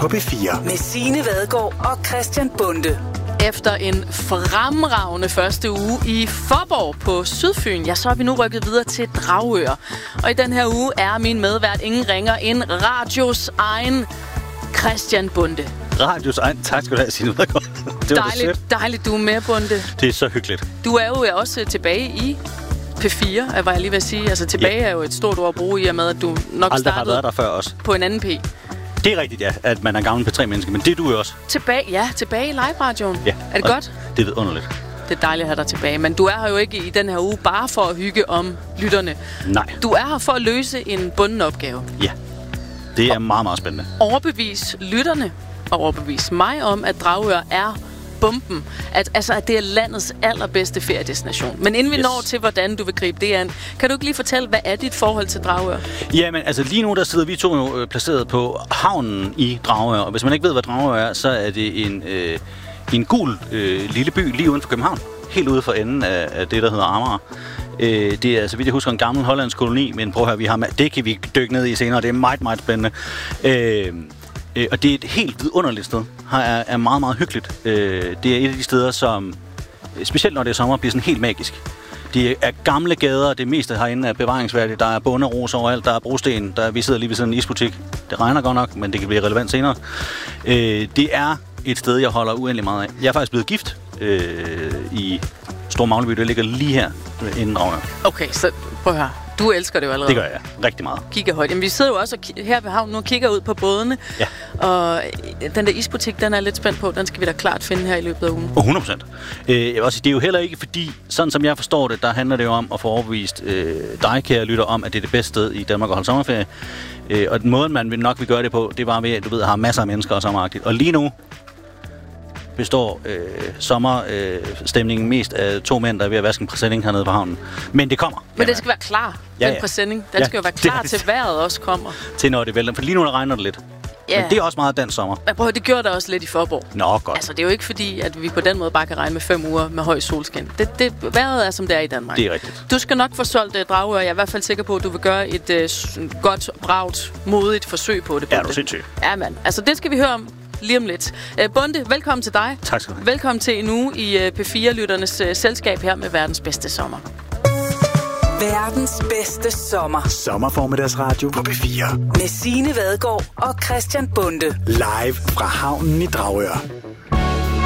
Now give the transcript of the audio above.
på P4. Med Signe Vadgaard og Christian Bonde. Efter en fremragende første uge i Faaborg på Sydfyn, ja, så er vi nu rykket videre til Dragør. Og i den her uge er min medvært ingen ringer end radios egen Christian Bonde. Radios egen, tak skal du have, Signe Vadgaard. Dejligt, du er med, Bonde. Det er så hyggeligt. Du er jo også tilbage i P4, var jeg lige ved at sige. Altså tilbage er jo et stort ord at bruge i og med, at du nok aldrig startede har været der før også. På en anden P. Det er rigtigt, ja, at man er gammel P3-menneske, men det er du jo også. Tilbage i live-radioen. Ja. Er det godt? Det er vidunderligt. Det er dejligt at have dig tilbage, men du er her jo ikke i den her uge bare for at hygge om lytterne. Nej. Du er her for at løse en bunden opgave. Ja, det er meget, meget spændende. Overbevis lytterne og overbevis mig om, at Dragør er bomben. At det er landets allerbedste feriedestination. Men inden vi når til, hvordan du vil gribe det an, kan du ikke lige fortælle, hvad er dit forhold til Dragør? Jamen, altså lige nu, der sidder vi to jo placeret på havnen i Dragør. Og hvis man ikke ved, hvad Dragør er, så er det en gul lille by lige uden for København. Helt ude for enden af det, der hedder Amager. Det er, så vidt jeg husker, en gammel hollandsk koloni, men prøv at høre, det kan vi dykke ned i senere. Det er meget, meget spændende. Og det er et helt vidunderligt sted. Her er meget, meget hyggeligt. Det er et af de steder, som, specielt når det er sommer, bliver sådan helt magisk. Det er gamle gader, det meste herinde er bevaringsværdigt. Der er bonderos overalt, der er brosten, vi sidder lige ved sådan en isbutik. Det regner godt nok, men det kan blive relevant senere. Det er et sted, jeg holder uendelig meget af. Jeg er faktisk blevet gift i Store Magleby, det ligger lige her inden Dragør. Okay, så prøv at høre. Du elsker det jo allerede. Det gør jeg rigtig meget. Kigger højt. Jamen, vi sidder jo også her ved havnen nu og kigger ud på bådene. Ja. Og den der isbutik, den er lidt spændt på. Den skal vi da klart finde her i løbet af ugen. 100%. Jeg vil også sige, det er jo heller ikke fordi, sådan som jeg forstår det, der handler det jo om at få overbevist dig, kære lytter, om, at det er det bedste sted i Danmark at holde sommerferie. Og den måde, man nok vil gøre det på, det var ved, at du ved, har masser af mennesker og sommeragtigt. Og lige nu består sommerstemningen mest af to mænd, der er ved at vaske en præsending hernede på havnen. Men det kommer. Men det skal være klar, den præsending. Den skal jo være klar til vejret også kommer. Til når det vælter. For lige nu der regner det lidt. Ja. Men det er også meget dansk sommer. Men prøv, det gjorde der også lidt i Faaborg. Nå, godt. Altså, det er jo ikke fordi, at vi på den måde bare kan regne med 5 uger med høj solskin. Vejret er, som det er i Danmark. Det er rigtigt. Du skal nok få solgt Dragør. Jeg er i hvert fald sikker på, at du vil gøre et godt, bragt, modigt forsøg på det. Ja, du er sindssygt. Ja, mand. Altså, det skal vi høre om lige om lidt. Bonde, velkommen til dig. Tak skal du have. Velkommen til en uge i P4-lytternes selskab her med verdens bedste sommer. Verdens bedste sommer. Sommerformiddagsradio på P4. Med Signe Vadgaard og Christian Bonde. Live fra havnen i Dragør.